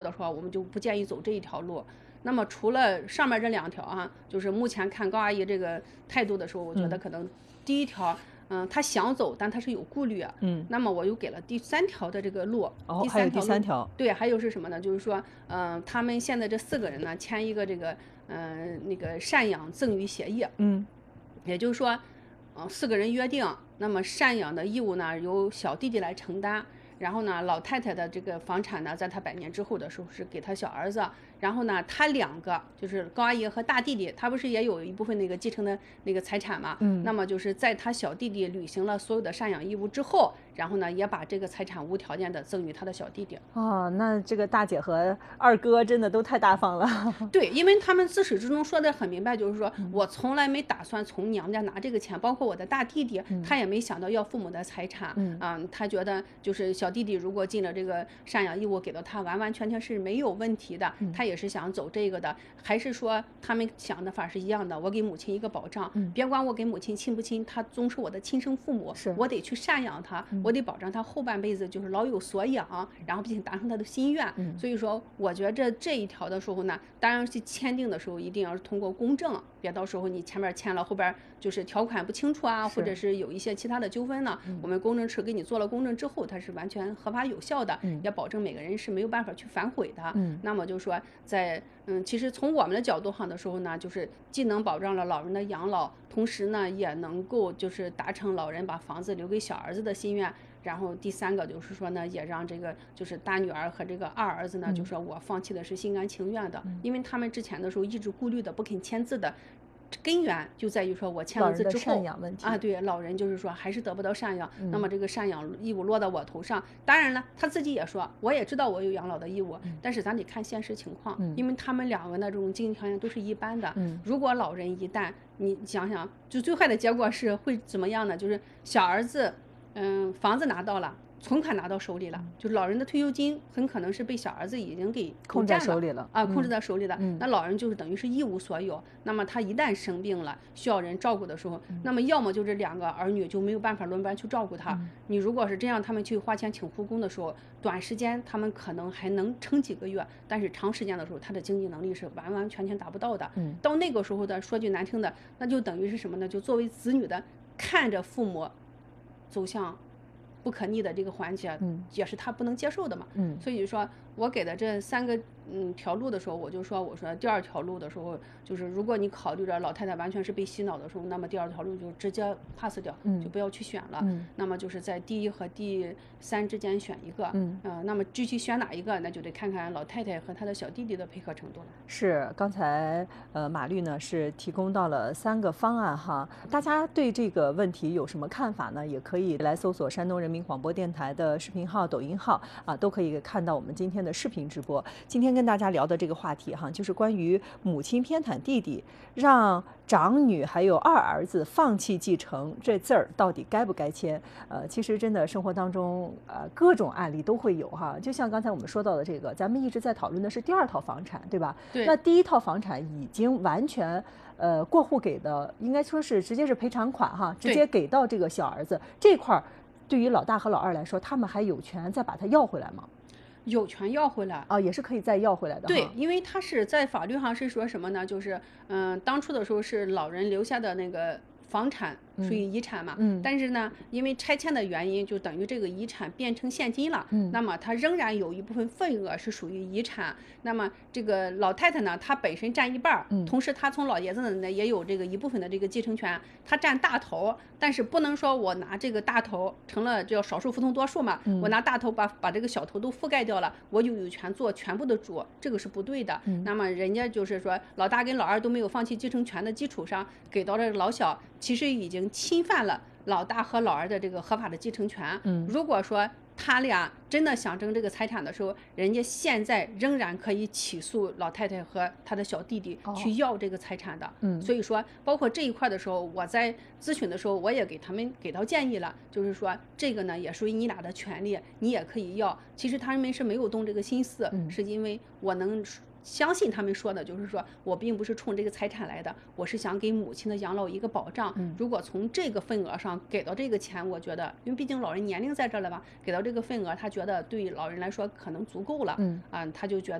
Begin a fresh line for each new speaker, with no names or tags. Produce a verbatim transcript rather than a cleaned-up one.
的话，我们就不建议走这一条路。那么除了上面这两条啊，就是目前看高阿姨这个态度的时候，我觉得可能第一条，嗯，她想走，但她是有顾虑啊。
嗯，
那么我又给了第三条的这个路。
哦，还有第三条。
对，还有是什么呢？就是说，嗯、呃，他们现在这四个人呢签一个这个，嗯、呃，那个赡养赠与协议。
嗯，
也就是说，嗯、呃，四个人约定，那么赡养的义务呢由小弟弟来承担。然后呢，老太太的这个房产呢，在她百年之后的时候是给她小儿子。然后呢，他两个就是高阿姨和大弟弟，他不是也有一部分那个继承的那个财产嘛？
嗯。
那么就是在他小弟弟履行了所有的赡养义务之后，然后呢，也把这个财产无条件的赠予他的小弟弟。
哦，那这个大姐和二哥真的都太大方了。
对，因为他们自始至终说的很明白，就是说、嗯、我从来没打算从娘家拿这个钱，包括我的大弟弟，嗯、他也没想到要父母的财产。嗯啊，他觉得就是小弟弟如果尽了这个赡养义务给到他，完完全全是没有问题的。嗯、他也是想走这个的，还是说他们想的法是一样的？我给母亲一个保障，嗯、别管我给母亲亲不亲，他终是我的亲生父母，我得去赡养他，嗯、我得保障他后半辈子就是老有所养，然后并且达成他的心愿。嗯、所以说，我觉着这一条的时候呢，当然是签订的时候一定要是通过公证，别到时候你前面签了，后边就是条款不清楚啊，或者是有一些其他的纠纷呢，嗯、我们公证处给你做了公证之后，它是完全合法有效的，嗯、也保证每个人是没有办法去反悔的。嗯、那么就是说在嗯，其实从我们的角度上的时候呢，就是既能保障了老人的养老，同时呢也能够就是达成老人把房子留给小儿子的心愿。然后第三个就是说呢，也让这个就是大女儿和这个二儿子呢，嗯、就说我放弃的是心甘情愿的，嗯、因为他们之前的时候一直顾虑的不肯签字的根源就在于说我签了字之后啊，对，老人就是说还是得不到赡养，嗯、那么这个赡养义务落到我头上。当然了，他自己也说，我也知道我有养老的义务，嗯、但是咱得看现实情况，嗯、因为他们两个的这种经济条件都是一般的。嗯、如果老人一旦你想想，就最坏的结果是会怎么样呢？就是小儿子，嗯，房子拿到了。存款拿到手里了，嗯、就老人的退休金很可能是被小儿子已经给
控制在手里了
啊，控制在手里了。嗯、那老人就是等于是一无所有。那么他一旦生病了，需要人照顾的时候，嗯、那么要么就这两个儿女就没有办法轮班去照顾他。嗯、你如果是这样，他们去花钱请护工的时候，短时间他们可能还能撑几个月，但是长时间的时候，他的经济能力是完完全全达不到的。嗯、到那个时候的，说句难听的，那就等于是什么呢？就作为子女的，看着父母走向不可逆的这个环节，嗯，也是他不能接受的嘛，嗯，所以说我给的这三个嗯条路的时候，我就说我说第二条路的时候，就是如果你考虑着老太太完全是被洗脑的时候，那么第二条路就直接 pass 掉，嗯，就不要去选了，嗯，那么就是在第一和第三之间选一个，嗯，呃，那么具体选哪一个，那就得看看老太太和她的小弟弟的配合程度了。
是，刚才呃马律呢是提供到了三个方案哈，大家对这个问题有什么看法呢？也可以来搜索山东人民广播电台的视频号、抖音号啊，都可以看到我们今天的视频直播。今天跟大家聊的这个话题哈，就是关于母亲偏袒弟弟，让长女还有二儿子放弃继承，这字儿到底该不该签？呃，其实真的生活当中呃各种案例都会有哈。就像刚才我们说到的这个，咱们一直在讨论的是第二套房产，对吧？
对。
那第一套房产已经完全呃过户给的，应该说是直接是赔偿款哈，直接给到这个小儿子这块儿。对于老大和老二来说，他们还有权再把它要回来吗？
有权要回来
啊，也是可以再要回来的。
对，因为他是在法律上是说什么呢？就是嗯、呃，当初的时候是老人留下的那个房产属于遗产嘛，嗯，但是呢，因为拆迁的原因，就等于这个遗产变成现金了，嗯，那么它仍然有一部分份额是属于遗产。那么这个老太太呢，她本身占一半，嗯，同时她从老爷子呢也有这个一部分的这个继承权，她占大头，但是不能说我拿这个大头成了叫少数服从多数嘛，嗯，我拿大头把把这个小头都覆盖掉了，我就有权做全部的主，这个是不对的。嗯，那么人家就是说老大跟老二都没有放弃继承权的基础上，给到这个老小，其实已经侵犯了老大和老二的这个合法的继承权。嗯，如果说他俩真的想争这个财产的时候，人家现在仍然可以起诉老太太和他的小弟弟去要这个财产的。嗯，所以说包括这一块的时候，我在咨询的时候我也给他们给到建议了，就是说这个呢也属于你俩的权利，你也可以要。其实他们是没有动这个心思，嗯，是因为我能相信他们说的，就是说我并不是冲这个财产来的，我是想给母亲的养老一个保障。嗯，如果从这个份额上给到这个钱，我觉得因为毕竟老人年龄在这了吧，给到这个份额，他觉得对老人来说可能足够了。嗯，啊，他就觉得